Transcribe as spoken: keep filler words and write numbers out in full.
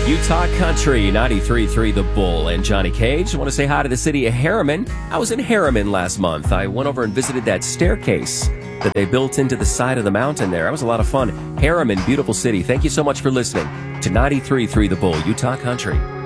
Utah Country, ninety-three point three The Bull, and Johnny Cage. I want to say hi to the city of Harriman. I was in Harriman last month. I went over and visited that staircase that they built into the side of the mountain there. That was a lot of fun. Harriman, beautiful city. Thank you so much for listening to ninety-three point three The Bull, Utah Country.